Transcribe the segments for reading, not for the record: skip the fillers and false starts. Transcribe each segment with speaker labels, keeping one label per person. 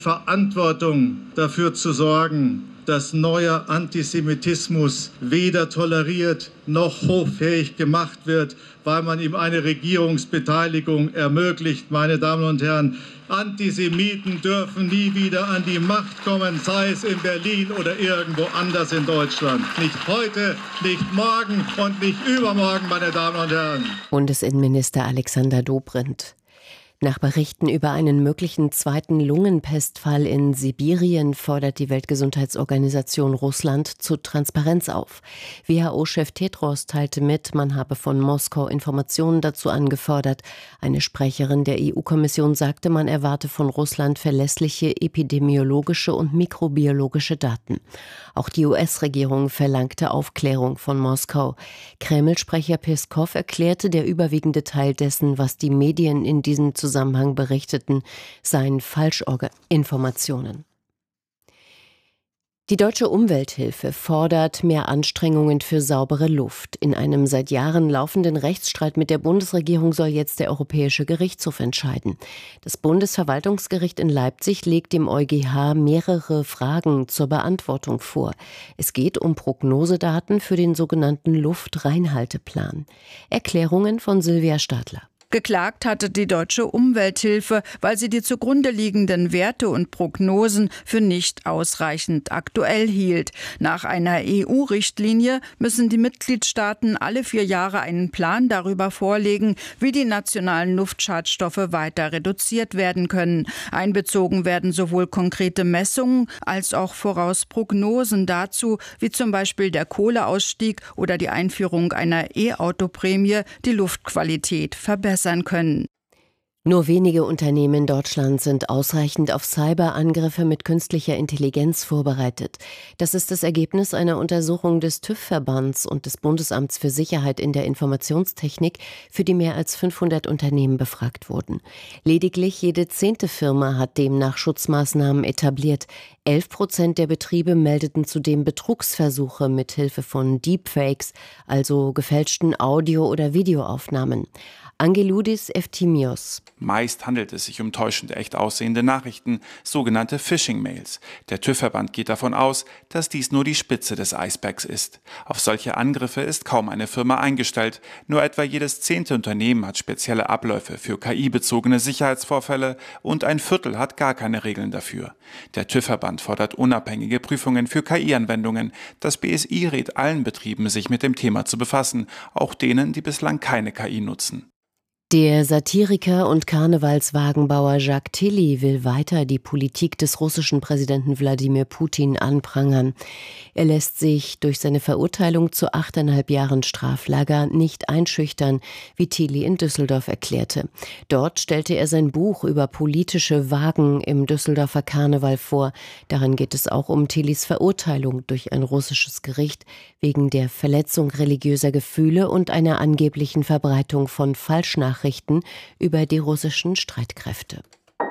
Speaker 1: Verantwortung dafür zu sorgen, dass neuer Antisemitismus weder toleriert noch hoffähig gemacht wird, weil man ihm eine Regierungsbeteiligung ermöglicht. Meine Damen und Herren, Antisemiten dürfen nie wieder an die Macht kommen, sei es in Berlin oder irgendwo anders in Deutschland. Nicht heute, nicht morgen und nicht übermorgen, meine Damen und Herren.
Speaker 2: Bundesinnenminister Alexander Dobrindt. Nach Berichten über einen möglichen zweiten Lungenpestfall in Sibirien fordert die Weltgesundheitsorganisation Russland zu Transparenz auf. WHO-Chef Tedros teilte mit, man habe von Moskau Informationen dazu angefordert. Eine Sprecherin der EU-Kommission sagte, man erwarte von Russland verlässliche epidemiologische und mikrobiologische Daten. Auch die US-Regierung verlangte Aufklärung von Moskau. Kreml-Sprecher Peskow erklärte, der überwiegende Teil dessen, was die Medien in diesem Zusammenhang berichteten, seien Falschinformationen. Die Deutsche Umwelthilfe fordert mehr Anstrengungen für saubere Luft. In einem seit Jahren laufenden Rechtsstreit mit der Bundesregierung soll jetzt der Europäische Gerichtshof entscheiden. Das Bundesverwaltungsgericht in Leipzig legt dem EuGH mehrere Fragen zur Beantwortung vor. Es geht um Prognosedaten für den sogenannten Luftreinhalteplan. Erklärungen von Silvia Stadler.
Speaker 3: Geklagt hatte die Deutsche Umwelthilfe, weil sie die zugrunde liegenden Werte und Prognosen für nicht ausreichend aktuell hielt. Nach einer EU-Richtlinie müssen die Mitgliedstaaten alle 4 Jahre einen Plan darüber vorlegen, wie die nationalen Luftschadstoffe weiter reduziert werden können. Einbezogen werden sowohl konkrete Messungen als auch Vorausprognosen dazu, wie zum Beispiel der Kohleausstieg oder die Einführung einer E-Auto-Prämie, die Luftqualität verbessern können.
Speaker 2: Nur wenige Unternehmen in Deutschland sind ausreichend auf Cyberangriffe mit künstlicher Intelligenz vorbereitet. Das ist das Ergebnis einer Untersuchung des TÜV-Verbands und des Bundesamts für Sicherheit in der Informationstechnik, für die mehr als 500 Unternehmen befragt wurden. Lediglich jede 10. Firma hat demnach Schutzmaßnahmen etabliert. 11% der Betriebe meldeten zudem Betrugsversuche mit Hilfe von Deepfakes, also gefälschten Audio- oder Videoaufnahmen. Angeludis Eftimios.
Speaker 4: Meist handelt es sich um täuschend echt aussehende Nachrichten, sogenannte Phishing-Mails. Der TÜV-Verband geht davon aus, dass dies nur die Spitze des Eisbergs ist. Auf solche Angriffe ist kaum eine Firma eingestellt. Nur etwa jedes 10. Unternehmen hat spezielle Abläufe für KI-bezogene Sicherheitsvorfälle und ein Viertel hat gar keine Regeln dafür. Der TÜV-Verband fordert unabhängige Prüfungen für KI-Anwendungen. Das BSI rät allen Betrieben, sich mit dem Thema zu befassen, auch denen, die bislang keine KI nutzen.
Speaker 2: Der Satiriker und Karnevalswagenbauer Jacques Tilly will weiter die Politik des russischen Präsidenten Wladimir Putin anprangern. Er lässt sich durch seine Verurteilung zu 8,5 Jahren Straflager nicht einschüchtern, wie Tilly in Düsseldorf erklärte. Dort stellte er sein Buch über politische Wagen im Düsseldorfer Karneval vor. Darin geht es auch um Tillys Verurteilung durch ein russisches Gericht wegen der Verletzung religiöser Gefühle und einer angeblichen Verbreitung von Falschnachrichten über die russischen Streitkräfte.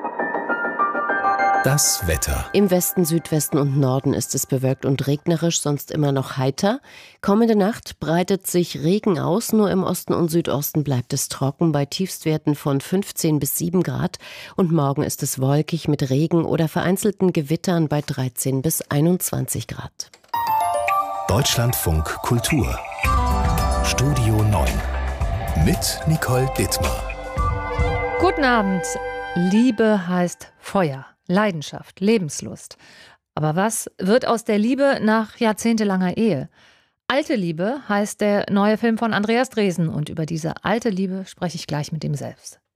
Speaker 5: Das Wetter.
Speaker 2: Im Westen, Südwesten und Norden ist es bewölkt und regnerisch, sonst immer noch heiter. Kommende Nacht breitet sich Regen aus, nur im Osten und Südosten bleibt es trocken bei Tiefstwerten von 15 bis 7 Grad. Und morgen ist es wolkig mit Regen oder vereinzelten Gewittern bei 13 bis 21 Grad.
Speaker 5: Deutschlandfunk Kultur. Studio 9. Mit Nicole Dittmar.
Speaker 6: Guten Abend. Liebe heißt Feuer, Leidenschaft, Lebenslust. Aber was wird aus der Liebe nach jahrzehntelanger Ehe? Alte Liebe heißt der neue Film von Andreas Dresen. Und über diese alte Liebe spreche ich gleich mit ihm selbst.